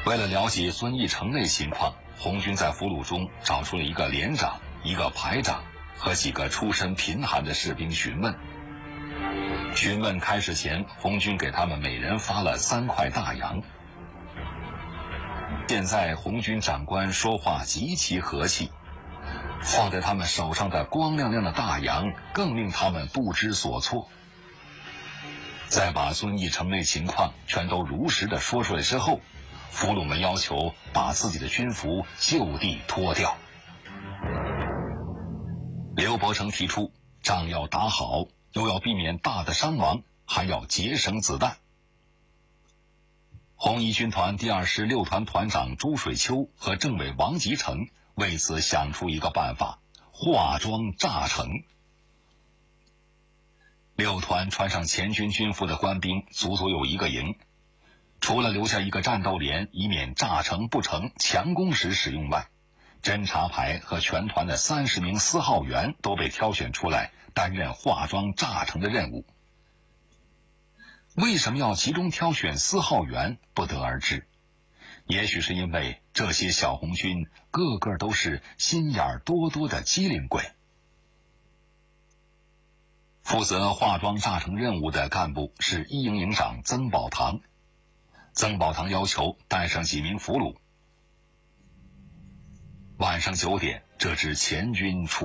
为了了解孙义城内情况，红军在俘虏中找出了一个连长、一个排长和几个出身贫寒的士兵询问。询问开始前，红军给他们每人发了3块大洋。现在红军长官说话极其和气，放在他们手上的光亮亮的大洋更令他们不知所措。在把孙义城内情况全都如实的说出来之后，俘虏们要求把自己的军服就地脱掉。刘伯承提出，仗要打好，又要避免大的伤亡，还要节省子弹。红一军团第26团团长朱水秋和政委王吉成为此想出一个办法：化妆炸城。6团穿上前军军服的官兵足足有1个营，除了留下一个战斗连以免炸城不成强攻时使用外，侦察排和全团的30名4号员都被挑选出来担任化妆炸城的任务。为什么要集中挑选4号员，不得而知。也许是因为这些小红军个个都是心眼多多的机灵鬼。负责化妆炸城任务的干部是一营营长曾宝堂。曾宝堂要求带上几名俘虏。晚上9点，这支前军出